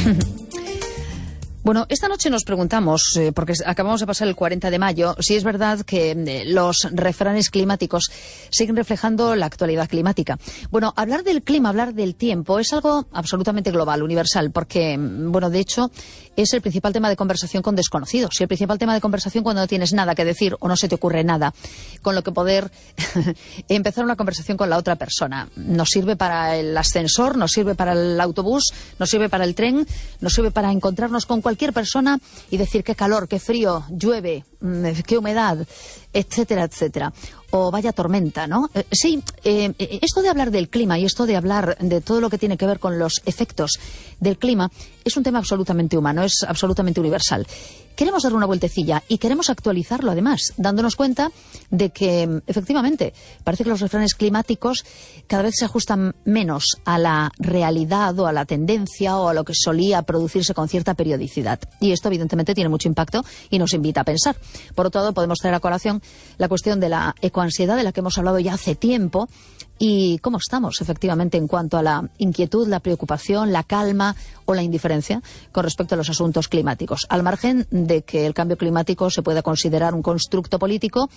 Bueno, esta noche nos preguntamos, porque acabamos de pasar el 40 de mayo, si es verdad que los refranes climáticos siguen reflejando la actualidad climática. Bueno, hablar del clima, hablar del tiempo, es algo absolutamente global, universal, porque, bueno, de hecho, es el principal tema de conversación con desconocidos y el principal tema de conversación cuando no tienes nada que decir o no se te ocurre nada, con lo que poder empezar una conversación con la otra persona. Nos sirve para el ascensor, nos sirve para el autobús, nos sirve para el tren, nos sirve para encontrarnos con cualquier persona y decir qué calor, qué frío, llueve, qué humedad, etcétera, etcétera. O vaya tormenta, ¿no? Sí, esto de hablar del clima y esto de hablar de todo lo que tiene que ver con los efectos del clima es un tema absolutamente humano, es absolutamente universal. Queremos dar una vueltecilla y queremos actualizarlo además, dándonos cuenta de que, efectivamente, parece que los refranes climáticos cada vez se ajustan menos a la realidad o a la tendencia o a lo que solía producirse con cierta periodicidad. Y esto, evidentemente, tiene mucho impacto y nos invita a pensar. Por otro lado, podemos traer a colación la cuestión de la ecoansiedad, de la que hemos hablado ya hace tiempo, y cómo estamos, efectivamente, en cuanto a la inquietud, la preocupación, la calma o la indiferencia con respecto a los asuntos climáticos, al margen de que el cambio climático se pueda considerar un constructo político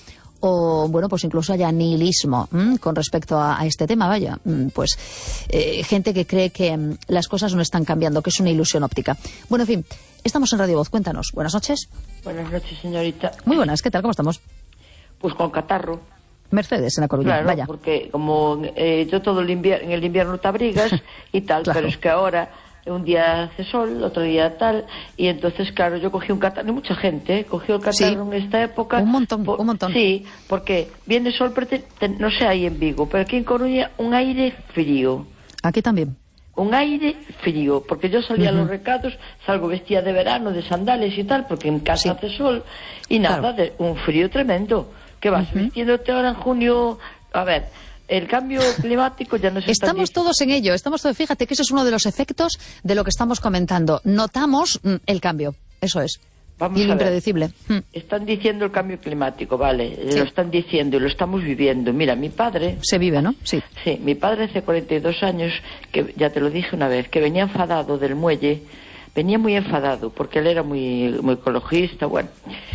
o, bueno, pues incluso haya nihilismo con respecto a este tema, vaya, pues gente que cree que las cosas no están cambiando, que es una ilusión óptica. Bueno, en fin, estamos en Radio Voz, cuéntanos. Buenas noches. Buenas noches, señorita. Muy buenas, ¿qué tal? ¿Cómo estamos? Pues con catarro. Mercedes, en La Coruña, claro, vaya. Porque como yo todo en el invierno te abrigas y tal, claro. Pero es que ahora un día hace sol, otro día tal, y entonces, claro, yo cogí un catarro, y mucha gente cogió el catarro en esta época. Un montón. Sí, porque viene sol, pero no sé ahí en Vigo, pero aquí en Coruña un aire frío. Aquí también. Un aire frío, porque yo salía a los recados, salgo vestida de verano, de sandales y tal, porque en casa hace sol, y nada, de un frío tremendo. ¿Qué vas vestiéndote ahora en junio? A ver, el cambio climático ya no se está... Estamos todos en ello, fíjate que ese es uno de los efectos de lo que estamos comentando. Notamos el cambio, eso es. Vamos y el a ver. impredecible. Están diciendo el cambio climático, vale, lo están diciendo y lo estamos viviendo. Mira, mi padre... Se vive, ¿no? Sí. Sí, mi padre hace 42 años, que ya te lo dije una vez, que venía enfadado del muelle, venía muy enfadado, porque él era muy ecologista, bueno...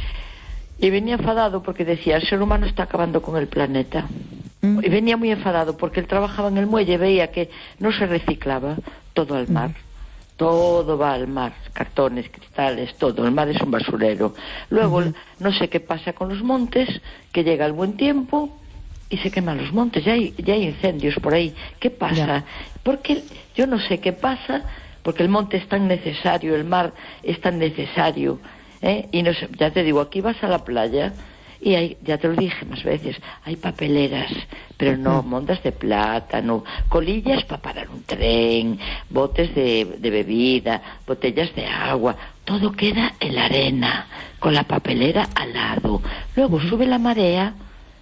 Y venía enfadado porque decía, el ser humano está acabando con el planeta. Y venía muy enfadado porque él trabajaba en el muelle y veía que no se reciclaba todo al mar. Todo va al mar, cartones, cristales, todo. El mar es un basurero. Luego, no sé qué pasa con los montes, que llega el buen tiempo y se queman los montes. Ya hay incendios por ahí. ¿Qué pasa? Porque yo no sé qué pasa, porque el monte es tan necesario, el mar es tan necesario. Y no sé, ya te digo, aquí vas a la playa y hay, ya te lo dije más veces, hay papeleras, pero no mondas de plátano, colillas para parar un tren, botes de bebida, botellas de agua, todo queda en la arena, con la papelera al lado. Luego sube la marea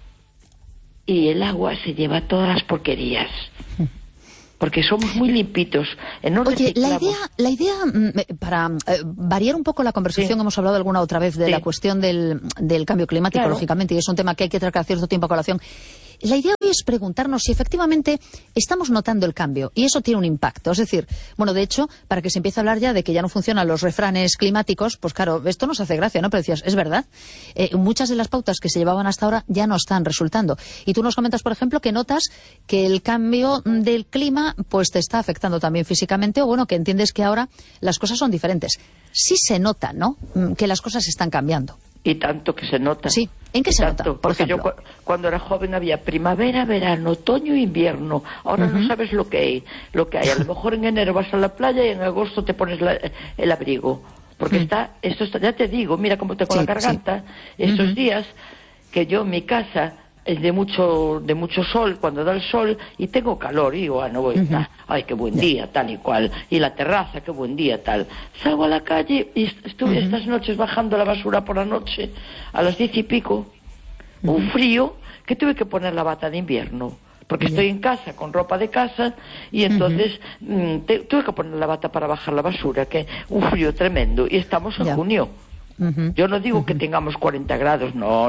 y el agua se lleva todas las porquerías. Porque somos muy limpitos. Oye, la idea para variar un poco la conversación, hemos hablado alguna otra vez de la cuestión del cambio climático, lógicamente, y es un tema que hay que traer cada cierto tiempo a colación. La idea hoy es preguntarnos si efectivamente estamos notando el cambio, y eso tiene un impacto. Es decir, bueno, de hecho, para que se empiece a hablar ya de que ya no funcionan los refranes climáticos, pues claro, esto nos hace gracia, ¿no? Pero decías, es verdad, muchas de las pautas que se llevaban hasta ahora ya no están resultando. Y tú nos comentas, por ejemplo, que notas que el cambio del clima pues te está afectando también físicamente, o bueno, que entiendes que ahora las cosas son diferentes. Sí se nota, ¿no?, que las cosas están cambiando. Y tanto que se nota. Sí. ¿En qué se nota? Porque yo cuando era joven había primavera, verano, otoño, invierno. Ahora no sabes lo que hay. A lo mejor en enero vas a la playa y en agosto te pones el abrigo. Porque esto está, ya te digo, mira cómo tengo la garganta. Estos días que yo en mi casa es de mucho sol, cuando da el sol, y tengo calor, y digo, no voy, ay, qué buen día, tal y cual, y la terraza, qué buen día, tal. Salgo a la calle y estuve estas noches bajando la basura por la noche, a las 10 y pico, un frío, que tuve que poner la bata de invierno, porque estoy en casa, con ropa de casa, y entonces tuve que poner la bata para bajar la basura, que un frío tremendo, y estamos en junio. Yo no digo que tengamos 40 grados, no,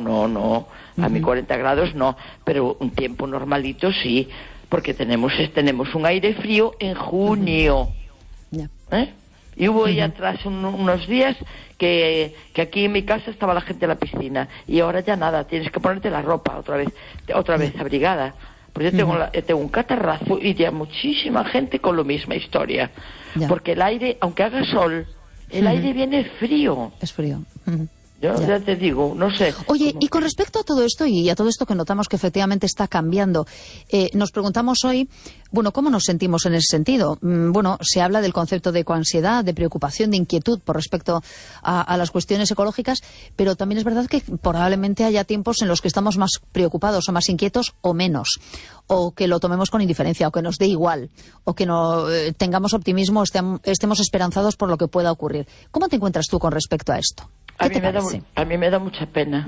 a mí 40 grados no, pero un tiempo normalito sí, porque tenemos un aire frío en junio. Y hubo ahí atrás unos días que aquí en mi casa estaba la gente en la piscina, y ahora ya nada, tienes que ponerte la ropa otra vez abrigada. Pues yo tengo un catarrazo y ya muchísima gente con la misma historia. Ya. Porque el aire, aunque haga sol, el aire viene frío. Es frío. Yo ya te digo, no sé. Oye, y con respecto a todo esto y a todo esto que notamos que efectivamente está cambiando, nos preguntamos hoy, bueno, ¿cómo nos sentimos en ese sentido? Bueno, se habla del concepto de ecoansiedad, de preocupación, de inquietud por respecto a las cuestiones ecológicas, pero también es verdad que probablemente haya tiempos en los que estamos más preocupados o más inquietos o menos, o que lo tomemos con indiferencia, o que nos dé igual, o que no tengamos optimismo, estemos esperanzados por lo que pueda ocurrir. ¿Cómo te encuentras tú con respecto a esto? A mí me da mucha pena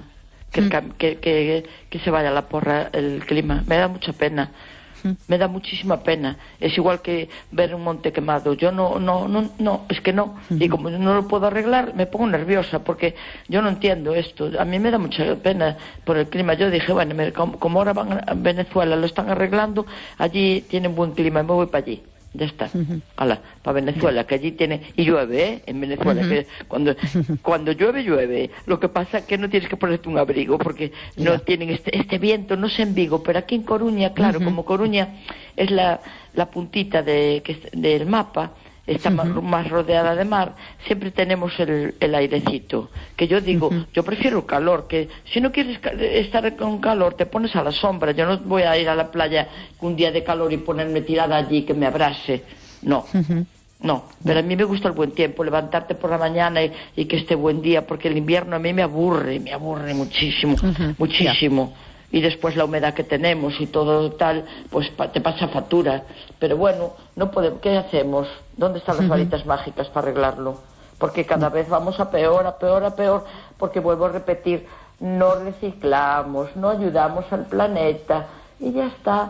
que se vaya a la porra el clima. Me da mucha pena. Me da muchísima pena. Es igual que ver un monte quemado. Yo no, es que no. Y como no lo puedo arreglar, me pongo nerviosa porque yo no entiendo esto. A mí me da mucha pena por el clima. Yo dije, bueno, como ahora van a Venezuela, lo están arreglando, allí tienen buen clima, me voy para allí. Ya está, para Venezuela, que allí tiene, y llueve, en Venezuela, que cuando llueve. Lo que pasa es que no tienes que ponerte un abrigo, porque no tienen este viento, no sé en Vigo, pero aquí en Coruña, claro, como Coruña es la puntita del mapa, está más rodeada de mar, siempre tenemos el airecito, que yo digo, yo prefiero el calor, que si no quieres estar con calor te pones a la sombra. Yo no voy a ir a la playa un día de calor y ponerme tirada allí que me abrase, no, pero a mí me gusta el buen tiempo, levantarte por la mañana y que esté buen día, porque el invierno a mí me aburre muchísimo, muchísimo. Y después la humedad que tenemos y todo tal, pues te pasa factura. Pero bueno, no podemos. ¿Qué hacemos? ¿Dónde están las varitas mágicas para arreglarlo? Porque cada vez vamos a peor, porque vuelvo a repetir, no reciclamos, no ayudamos al planeta, y ya está.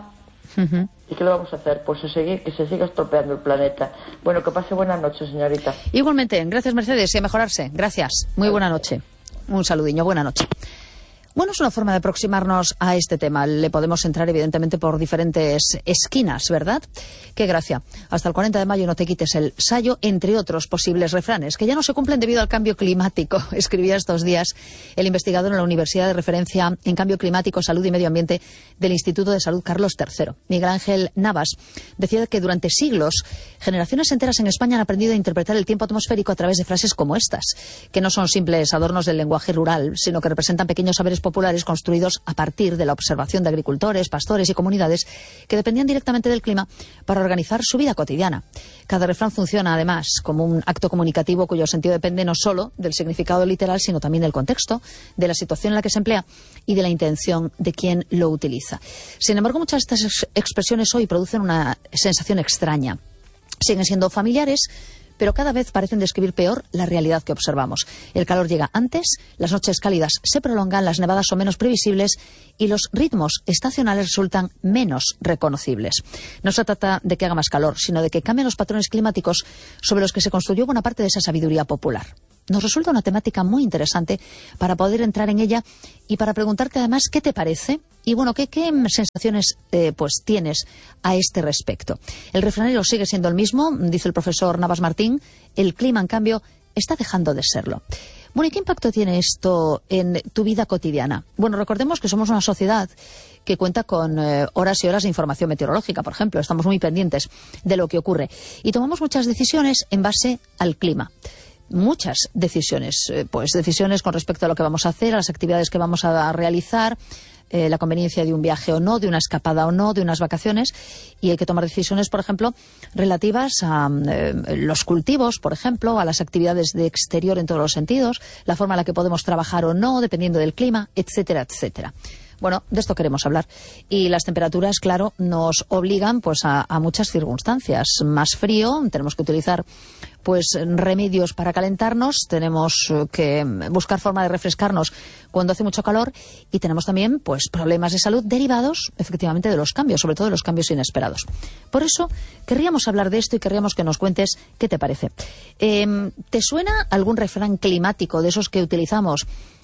¿Y qué le vamos a hacer? Pues que se siga estropeando el planeta. Bueno, que pase buena noche, señorita. Igualmente, gracias, Mercedes, y a mejorarse. Gracias. Muy buena noche. Un saludiño, buena noche. Bueno, es una forma de aproximarnos a este tema. Le podemos entrar, evidentemente, por diferentes esquinas, ¿verdad? Qué gracia. Hasta el 40 de mayo no te quites el sayo, entre otros posibles refranes, que ya no se cumplen debido al cambio climático. Escribía estos días el investigador en la Universidad de Referencia en Cambio Climático, Salud y Medio Ambiente del Instituto de Salud Carlos III. Miguel Ángel Navas decía que durante siglos generaciones enteras en España han aprendido a interpretar el tiempo atmosférico a través de frases como estas, que no son simples adornos del lenguaje rural, sino que representan pequeños saberes populares construidos a partir de la observación de agricultores, pastores y comunidades que dependían directamente del clima para organizar su vida cotidiana. Cada refrán funciona, además, como un acto comunicativo cuyo sentido depende no solo del significado literal, sino también del contexto, de la situación en la que se emplea y de la intención de quien lo utiliza. Sin embargo, muchas de estas expresiones hoy producen una sensación extraña. Siguen siendo familiares, pero cada vez parecen describir peor la realidad que observamos. El calor llega antes, las noches cálidas se prolongan, las nevadas son menos previsibles y los ritmos estacionales resultan menos reconocibles. No se trata de que haga más calor, sino de que cambien los patrones climáticos sobre los que se construyó buena parte de esa sabiduría popular. Nos resulta una temática muy interesante para poder entrar en ella y para preguntarte además qué te parece y bueno, qué sensaciones pues tienes a este respecto. El refranero sigue siendo el mismo, dice el profesor Navas Martín, el clima en cambio está dejando de serlo. Bueno, ¿y qué impacto tiene esto en tu vida cotidiana? Bueno, recordemos que somos una sociedad que cuenta con horas y horas de información meteorológica, por ejemplo, estamos muy pendientes de lo que ocurre y tomamos muchas decisiones en base al clima. Muchas decisiones, pues decisiones con respecto a lo que vamos a hacer, a las actividades que vamos a realizar, la conveniencia de un viaje o no, de una escapada o no, de unas vacaciones, y hay que tomar decisiones, por ejemplo, relativas a los cultivos, por ejemplo, a las actividades de exterior en todos los sentidos, la forma en la que podemos trabajar o no, dependiendo del clima, etcétera, etcétera. Bueno, de esto queremos hablar. Y las temperaturas, claro, nos obligan pues a muchas circunstancias. Más frío, tenemos que utilizar pues remedios para calentarnos, tenemos que buscar forma de refrescarnos cuando hace mucho calor y tenemos también pues problemas de salud derivados efectivamente de los cambios, sobre todo de los cambios inesperados. Por eso querríamos hablar de esto y querríamos que nos cuentes qué te parece. ¿Te suena algún refrán climático de esos que utilizamos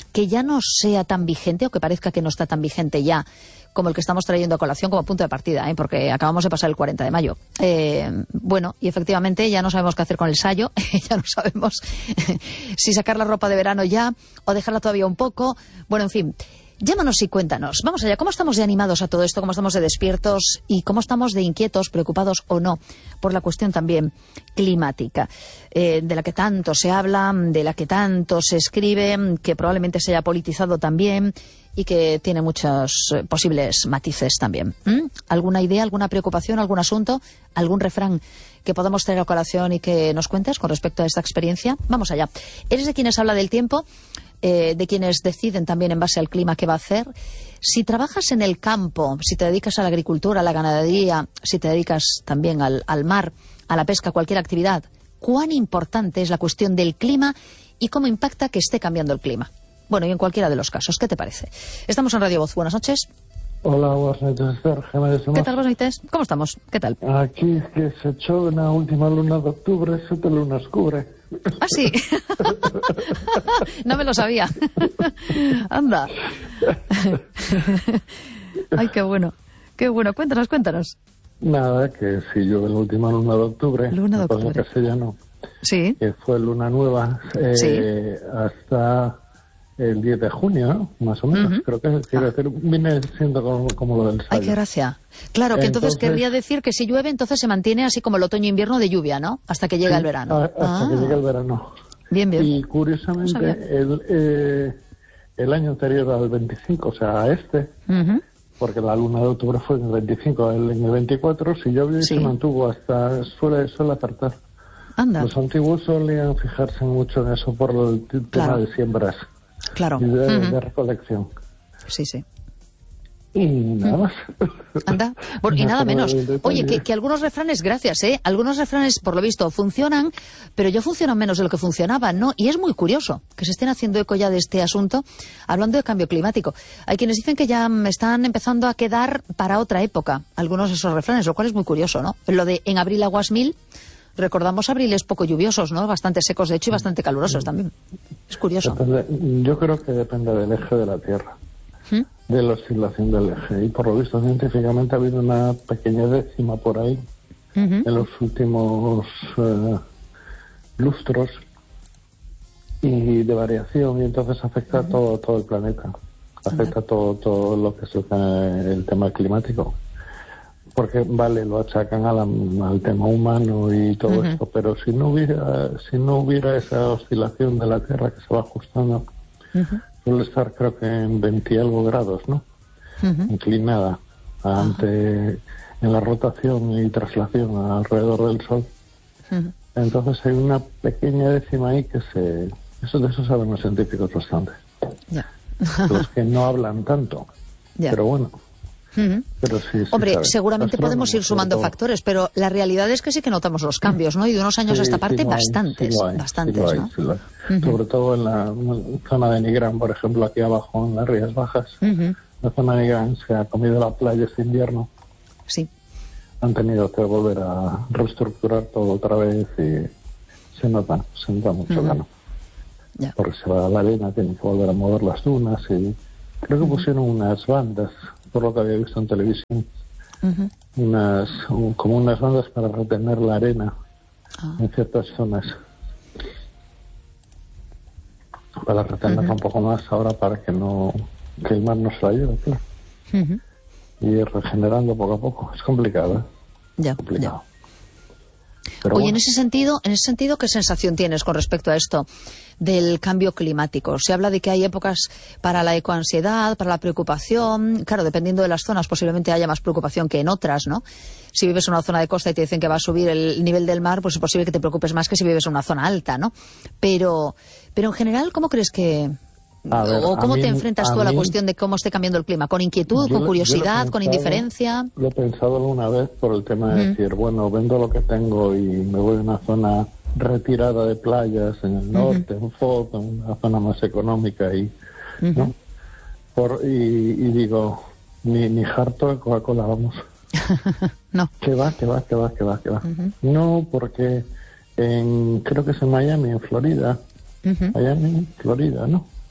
que ya no sea tan vigente o que parezca que no está tan vigente ya como el que estamos trayendo a colación como punto de partida, porque acabamos de pasar el 40 de mayo. Bueno, y efectivamente ya no sabemos qué hacer con el sayo, ya no sabemos si sacar la ropa de verano ya o dejarla todavía un poco. Bueno, en fin, llámanos y cuéntanos. Vamos allá, ¿cómo estamos de animados a todo esto? ¿Cómo estamos de despiertos? ¿Y cómo estamos de inquietos, preocupados o no por la cuestión también climática? De la que tanto se habla, de la que tanto se escribe, que probablemente se haya politizado también y que tiene muchos posibles matices también. ¿Alguna idea, alguna preocupación, algún asunto, algún refrán que podamos traer a colación y que nos cuentes con respecto a esta experiencia? Vamos allá. ¿Eres de quienes habla del tiempo? De quienes deciden también en base al clima qué va a hacer? Si trabajas en el campo, si te dedicas a la agricultura, a la ganadería, si te dedicas también al mar, a la pesca, cualquier actividad, ¿cuán importante es la cuestión del clima y cómo impacta que esté cambiando el clima? Bueno, y en cualquiera de los casos, ¿qué te parece? Estamos en Radio Voz. Buenas noches. Hola, buenas noches, Esther. ¿Qué tal, buenas noches? ¿Cómo estamos? ¿Qué tal? Aquí es que se echó una última luna de octubre, 7 lunas cubre. ¿Ah, sí? No me lo sabía. Anda. Ay, qué bueno. Qué bueno. Cuéntanos. Nada, que si llueve la última luna de octubre. Luna de octubre. En castellano. Sí. Que fue luna nueva Sí. hasta el 10 de junio, ¿no? Más o menos. Creo que quiere decir, viene siendo como lo del sayo. Ay, qué gracia. Claro, que entonces querría decir que si llueve, entonces se mantiene así como el otoño-invierno de lluvia, ¿no? Hasta que llega el verano. Hasta que llega el verano. Bien. Y curiosamente, el año anterior al 25, o sea, a porque la luna de octubre fue en el 25, en el 24, si llovió y se mantuvo hasta, suele acertar. Anda. Los antiguos solían fijarse mucho en eso por el tema de siembras. Claro. Y de recolección. Sí. Y nada más. Anda. Bueno, y nada menos. Oye, que algunos refranes, gracias, algunos refranes, por lo visto, funcionan, pero ya funcionan menos de lo que funcionaban, ¿no? Y es muy curioso que se estén haciendo eco ya de este asunto, hablando de cambio climático. Hay quienes dicen que ya están empezando a quedar para otra época algunos de esos refranes, lo cual es muy curioso, ¿no? Lo de en abril aguas mil. Recordamos abriles poco lluviosos, ¿no? Bastante secos, de hecho, y bastante calurosos también. Es curioso. Yo creo que depende del eje de la Tierra, de la oscilación del eje. Y por lo visto, científicamente ha habido una pequeña décima por ahí en los últimos lustros y de variación, y entonces afecta a todo el planeta. Afecta todo lo que es el tema climático. Porque, vale, lo achacan al tema humano y todo esto, pero si no hubiera esa oscilación de la Tierra que se va ajustando, suele estar creo que en 20 y algo grados, ¿no? Inclinada en la rotación y traslación alrededor del Sol. Entonces hay una pequeña décima ahí que de eso saben los científicos bastante. Los que no hablan tanto, pero bueno. Pero sí, hombre, sabes. seguramente podemos ir sumando factores, pero la realidad es que sí que notamos los cambios, ¿no? Y de unos años a esta parte, bastantes, ¿no? Sobre todo en la zona de Nigrán, por ejemplo, aquí abajo en las Rías Bajas. La zona de Nigrán se ha comido la playa este invierno. Sí. Han tenido que volver a reestructurar todo otra vez y se nota mucho gano. Porque se va a la arena, tienen que volver a mover las dunas y creo que pusieron unas bandas, por lo que había visto en televisión, como unas bandas para retener la arena en ciertas zonas, para retenerla un poco más ahora para que el mar no se la lleve, claro. Y ir regenerando poco a poco. Es complicado, complicado. Pero oye, bueno. En ese sentido, ¿qué sensación tienes con respecto a esto del cambio climático? Se habla de que hay épocas para la ecoansiedad, para la preocupación. Claro, dependiendo de las zonas, posiblemente haya más preocupación que en otras, ¿no? Si vives en una zona de costa y te dicen que va a subir el nivel del mar, pues es posible que te preocupes más que si vives en una zona alta, ¿no? Pero en general, ¿cómo crees que...? ¿O cómo te enfrentas tú a la cuestión de cómo esté cambiando el clima? ¿Con inquietud, con curiosidad, con indiferencia? Lo he pensado alguna vez por el tema de decir, bueno, vendo lo que tengo y me voy a una zona retirada de playas en el norte, en Foz, en una zona más económica ¿no? Y digo, ni harto de Coca-Cola, vamos. No. Que va. No, porque creo que es en Miami, en Florida. Miami, Florida, ¿no?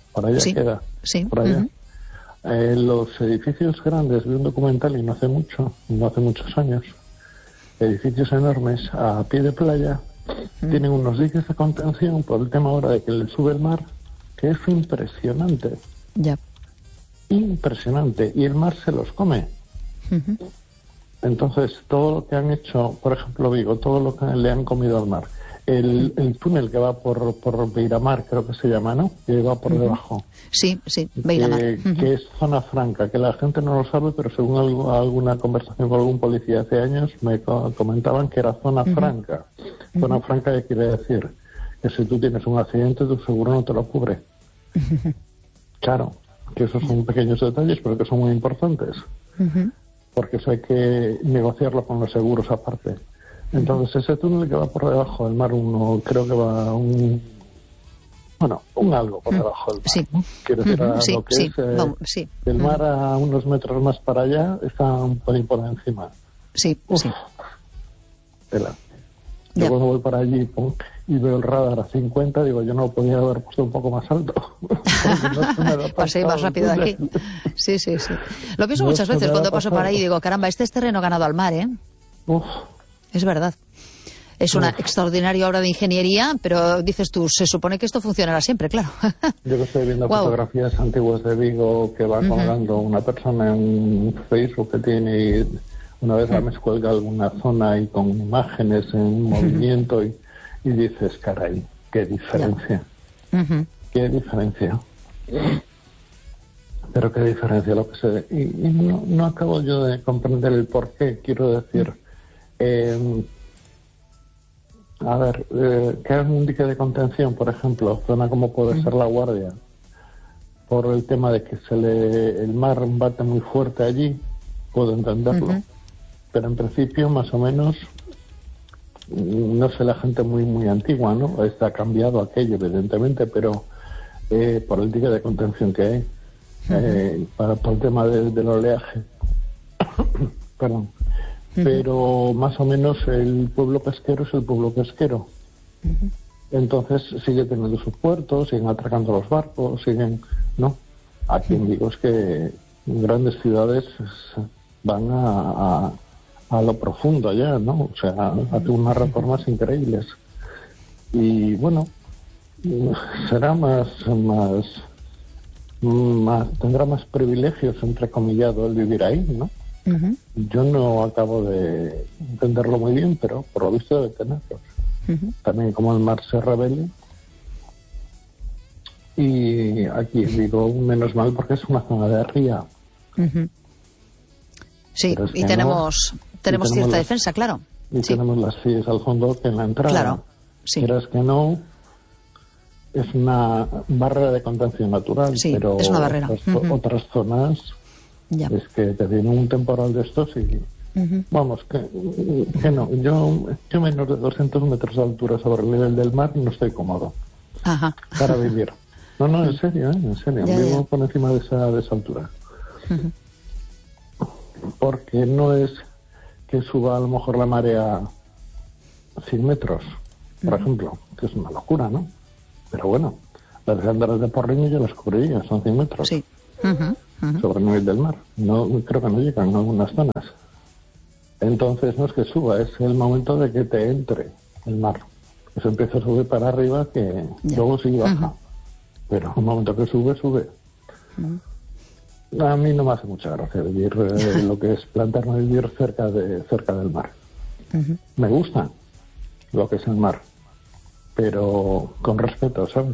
por allá Sí, queda, sí. por allá. Los edificios grandes, vi un documental y no hace muchos años, edificios enormes a pie de playa, tienen unos diques de contención por el tema ahora de que le sube el mar, que es impresionante. Ya. Impresionante. Y el mar se los come. Entonces, todo lo que han hecho, por ejemplo, Vigo, todo lo que le han comido al mar. El túnel que va por Beiramar, creo que se llama, ¿no? Que va por debajo. Sí, Beiramar. Que es zona franca, que la gente no lo sabe, pero según alguna conversación con algún policía hace años, me comentaban que era zona franca. Zona franca, ¿qué quiere decir? Que si tú tienes un accidente, tu seguro no te lo cubre. Claro, que esos son pequeños detalles, pero que son muy importantes. Porque eso hay que negociarlo con los seguros aparte. Entonces, ese túnel que va por debajo del mar, creo que va un algo por debajo del mar. Sí. ¿No? Quiero decir, lo que es el mar a unos metros más para allá está un pelín por encima. Sí. Tela. Yo cuando voy para allí y veo el radar a 50, digo, yo no podía haber puesto un poco más alto. Pasé más rápido de aquí. Sí. Lo pienso muchas veces cuando paso por ahí y digo, caramba, este es terreno ganado al mar, ¿eh? Es verdad. Es una extraordinaria obra de ingeniería, pero dices tú, se supone que esto funcionará siempre, claro. Yo que estoy viendo fotografías antiguas de Vigo que va colgando una persona en Facebook que tiene y una vez la mes cuelga alguna zona y con imágenes en movimiento y dices, caray, qué diferencia. Qué diferencia. Pero qué diferencia lo que se ve. Y no acabo yo de comprender el por qué, quiero decir. A ver, que hagan un dique de contención, por ejemplo, zona como puede ser La Guardia, por el tema de que el mar bate muy fuerte allí, puedo entenderlo. Pero en principio, más o menos, no sé, la gente muy antigua, ¿no? Está cambiado aquello, evidentemente, pero por el dique de contención que hay, por el tema del oleaje. Perdón. Pero más o menos el pueblo pesquero es el pueblo pesquero. Entonces sigue teniendo sus puertos, siguen atracando los barcos, ¿no? Aquí en Vigo es que grandes ciudades van a lo profundo ya, ¿no? O sea, hacen unas reformas increíbles. Y bueno, será tendrá más privilegios, entrecomillado, el vivir ahí, ¿no? Yo no acabo de entenderlo muy bien, pero por lo visto debe tenerlos. También como el mar se revele. Y aquí digo, menos mal, porque es una zona de ría. Sí, y tenemos cierta defensa, claro. Y tenemos las FIES al fondo que en la entrada. Claro, sí. Quieras que no, es una barrera de contención natural, sí, pero es una barrera. Otras zonas... Ya. Es que te viene un temporal de estos y... Vamos, que no. Yo menos de 200 metros de altura sobre el nivel del mar no estoy cómodo para vivir. No, en serio, en serio. Vivo por encima de esa altura. Porque no es que suba a lo mejor la marea a 100 metros, por ejemplo, que es una locura, ¿no? Pero bueno, las grandes de Porriño yo las cubriría, son 100 metros. Sí. Sobre el nivel del mar. No, creo que no llegan a algunas zonas. Entonces no es que suba, es el momento de que te entre el mar. Eso empieza a subir para arriba, que luego sí baja. Pero un momento que sube. A mí no me hace mucha gracia vivir lo que es plantearme vivir cerca del mar. Me gusta lo que es el mar, pero con respeto, ¿sabes?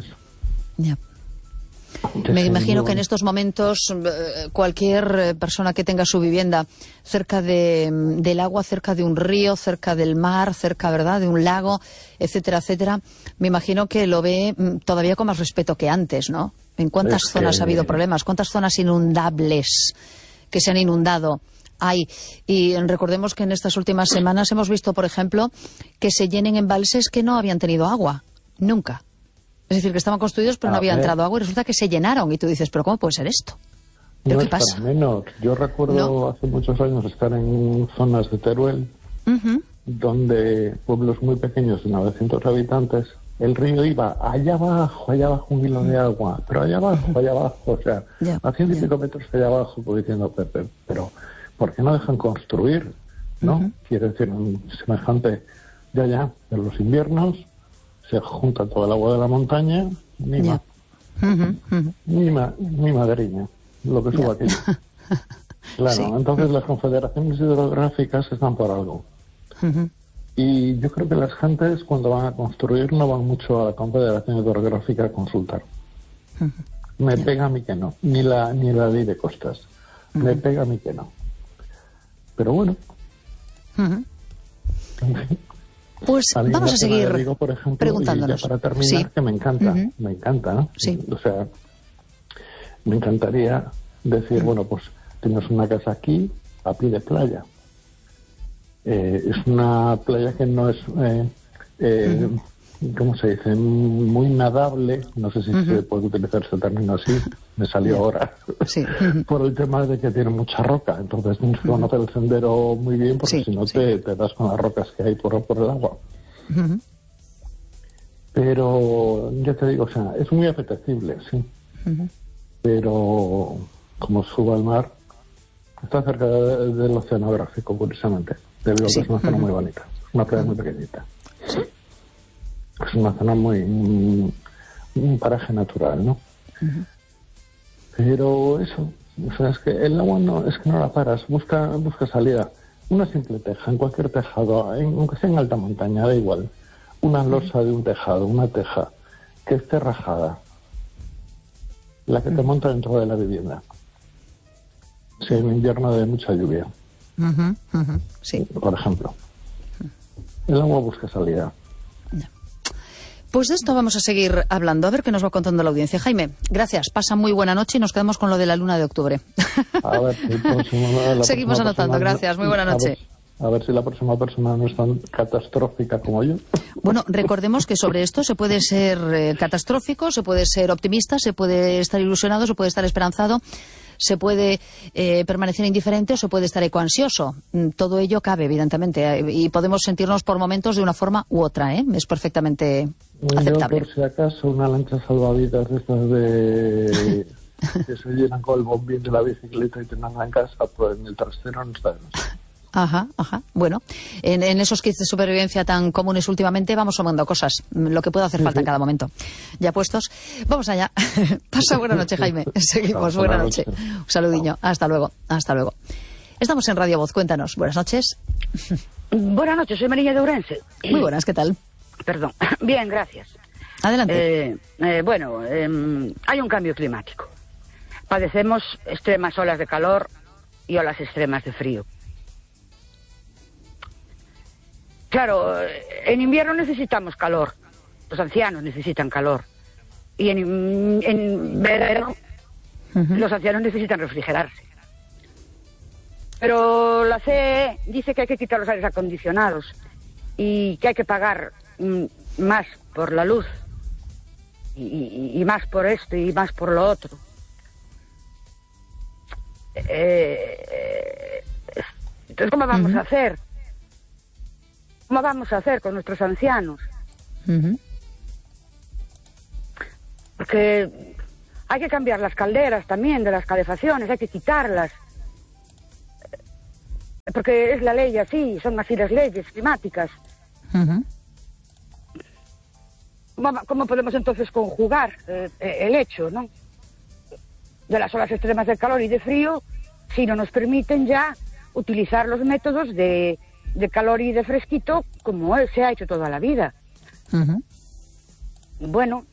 Me imagino que en estos momentos cualquier persona que tenga su vivienda cerca del agua, cerca de un río, cerca del mar, cerca, ¿verdad?, de un lago, etcétera, etcétera, me imagino que lo ve todavía con más respeto que antes, ¿no? ¿En cuántas zonas ha habido problemas? ¿Cuántas zonas inundables que se han inundado hay? Y recordemos que en estas últimas semanas hemos visto, por ejemplo, que se llenen embalses que no habían tenido agua, nunca. Es decir, que estaban construidos pero no había entrado agua y resulta que se llenaron. Y tú dices, ¿pero cómo puede ser esto? ¿Pero qué pasa? Menos. Yo recuerdo hace muchos años estar en zonas de Teruel, donde pueblos muy pequeños de 900 habitantes el río iba allá abajo un hilo de agua, pero allá abajo, o sea, a 100 y pico metros allá abajo, pues diciendo, pero ¿por qué no dejan construir? ¿No? Quiere decir, semejante, ya, en los inviernos se junta todo el agua de la montaña, ni madriña, lo que suba aquello. Claro, entonces las confederaciones hidrográficas están por algo. Y yo creo que las gentes cuando van a construir no van mucho a la confederación hidrográfica a consultar. Me pega a mí que no, ni la ley de costas. Me pega a mí que no. Pero bueno. Pues vamos a seguir digo, por ejemplo, preguntándonos. Y ya para terminar, que me encanta, ¿no? Sí. O sea, me encantaría decir, bueno, pues tienes una casa aquí a pie de playa. Es una playa que no es, ¿cómo se dice? Muy nadable, no sé si se puede utilizar ese término así, me salió ahora, por el tema de que tiene mucha roca, entonces tienes que conocer el sendero muy bien, porque si no te das con las rocas que hay por el agua. Pero, ya te digo, o sea, es muy apetecible, sí, pero como subo al mar, está cerca del oceanográfico, curiosamente. Debido a que es una zona muy bonita, es una playa muy pequeñita. Es una zona un paraje natural, ¿no? Pero eso, o sea, es que el agua no la paras, busca salida. Una simple teja, en cualquier tejado, aunque sea en alta montaña, da igual. Una losa de un tejado, una teja, que esté rajada. La que te monta dentro de la vivienda. Si en invierno de mucha lluvia. Por ejemplo. El agua busca salida. Pues de esto vamos a seguir hablando, a ver qué nos va contando la audiencia. Jaime, gracias, pasa muy buena noche y nos quedamos con lo de la luna de octubre. A ver, seguimos anotando, gracias, muy buena noche. A ver si la próxima persona no es tan catastrófica como yo. Bueno, recordemos que sobre esto se puede ser catastrófico, se puede ser optimista, se puede estar ilusionado, se puede estar esperanzado, se puede permanecer indiferente o se puede estar ecoansioso. Todo ello cabe, evidentemente, y podemos sentirnos por momentos de una forma u otra, es perfectamente aceptable. Yo, por si acaso, una lancha salvavidas de estas de que se llenan con el bombín de la bicicleta y te mandan en casa, pues en el trastero no está de más. Ajá. Bueno, en esos kits de supervivencia tan comunes últimamente vamos sumando cosas, lo que pueda hacer falta en cada momento. Ya puestos, vamos allá. Pasa buena noche, Jaime. Seguimos, buena noche. Un saludiño. Hasta luego. Estamos en Radio Voz, cuéntanos. Buenas noches. Buenas noches, soy Mariña de Ourense. Muy buenas, ¿qué tal? Perdón. Bien, gracias. Adelante. Hay un cambio climático. Padecemos extremas olas de calor y olas extremas de frío. Claro, en invierno necesitamos calor, los ancianos necesitan calor, y en verano los ancianos necesitan refrigerarse. Pero la CE dice que hay que quitar los aires acondicionados y que hay que pagar más por la luz y más por esto y más por lo otro. Entonces, ¿cómo vamos a hacer? ¿Cómo vamos a hacer con nuestros ancianos? Porque hay que cambiar las calderas también de las calefacciones, hay que quitarlas. Porque es la ley así, son así las leyes climáticas. ¿Cómo podemos entonces conjugar el hecho, ¿no?, de las olas extremas de calor y de frío si no nos permiten ya utilizar los métodos de calor y de fresquito como se ha hecho toda la vida? Bueno,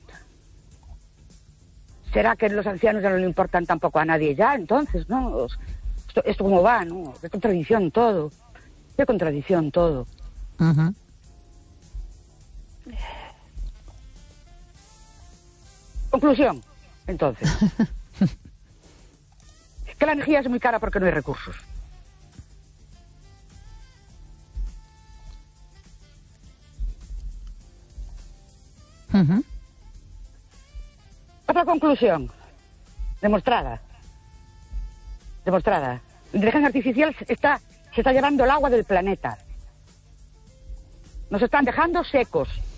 ¿será que los ancianos ya no le importan tampoco a nadie ya? Entonces, ¿no? Esto cómo va, ¿no? Qué contradicción todo. Conclusión, entonces. Que la energía es muy cara porque no hay recursos. Otra conclusión, demostrada. La inteligencia artificial se está llevando el agua del planeta. Nos están dejando secos.